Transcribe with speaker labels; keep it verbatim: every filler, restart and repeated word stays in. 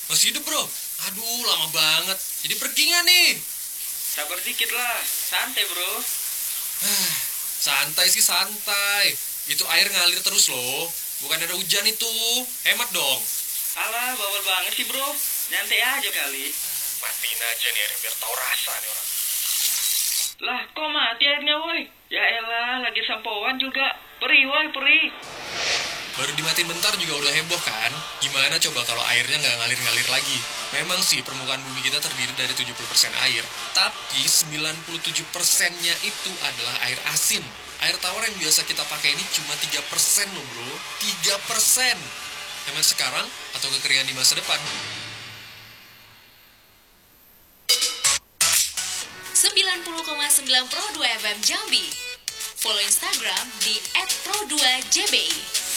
Speaker 1: Masih hidup bro? Aduh lama banget. Jadi pergi nggak nih?
Speaker 2: Sabar dikit lah, santai bro.
Speaker 1: Ah, santai sih santai. Itu air ngalir terus loh. Bukan ada hujan itu. Hemat dong.
Speaker 2: Alah, bawel banget sih bro. Nyantai aja kali.
Speaker 1: Matiin aja nih air biar tahu rasa nih orang.
Speaker 2: Lah, kok mati airnya woi? Ya elah, lagi sampoan juga. Perih woi, perih.
Speaker 1: Baru dimatiin bentar juga udah heboh kan? Gimana coba kalau airnya nggak ngalir-ngalir lagi? Memang sih permukaan bumi kita terdiri dari tujuh puluh persen air. Tapi sembilan puluh tujuh persennya itu adalah air asin. Air tawar yang biasa kita pakai ini cuma tiga persen loh bro. tiga persen. Hemat sekarang atau kekeringan di masa depan?
Speaker 3: sembilan puluh koma sembilan Pro dua F M Jambi. Follow Instagram di et pro dua J B I.